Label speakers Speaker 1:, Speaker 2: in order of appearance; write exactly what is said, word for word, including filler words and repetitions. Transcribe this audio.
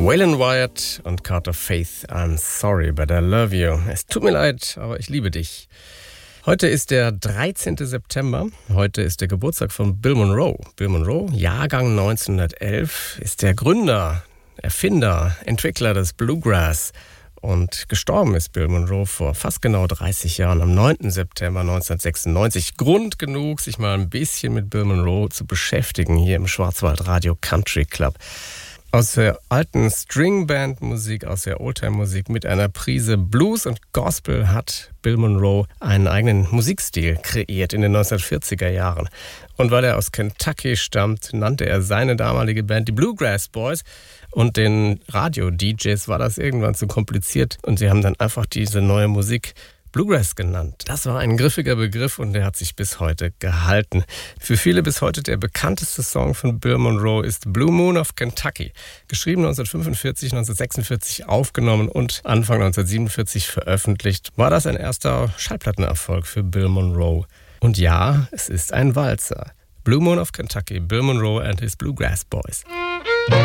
Speaker 1: Waylon Wyatt und Carter Faith, I'm sorry, but I love you. Es tut mir leid, aber ich liebe dich. Heute ist der dreizehnten September. Heute ist der Geburtstag von Bill Monroe. Bill Monroe, Jahrgang neunzehnhundertelf, ist der Gründer, Erfinder, Entwickler des Bluegrass. Und gestorben ist Bill Monroe vor fast genau dreißig Jahren, am neunten September neunzehnhundertsechsundneunzig. Grund genug, sich mal ein bisschen mit Bill Monroe zu beschäftigen, hier im Schwarzwaldradio Country Club. Aus der alten Stringband-Musik, aus der Oldtime-Musik mit einer Prise Blues und Gospel hat Bill Monroe einen eigenen Musikstil kreiert in den neunzehnhundertvierziger Jahren. Und weil er aus Kentucky stammt, nannte er seine damalige Band die Bluegrass Boys. Und den Radio-D Js war das irgendwann zu kompliziert und sie haben dann einfach diese neue Musik Bluegrass genannt. Das war ein griffiger Begriff und der hat sich bis heute gehalten. Für viele bis heute der bekannteste Song von Bill Monroe ist Blue Moon of Kentucky. Geschrieben neunzehnhundertfünfundvierzig, neunzehnhundertsechsundvierzig aufgenommen und Anfang neunzehnhundertsiebenundvierzig veröffentlicht, war das ein erster Schallplattenerfolg für Bill Monroe. Und ja, es ist ein Walzer. Blue Moon of Kentucky, Bill Monroe and his Bluegrass Boys.